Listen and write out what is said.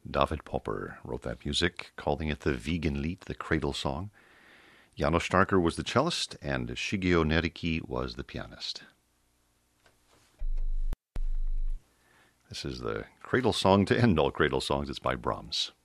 David Popper wrote that music, calling it the Wiegenlied, the cradle song. János Starker was the cellist, and Shigeo Neriki was the pianist. This is the cradle song to end all cradle songs. It's by Brahms.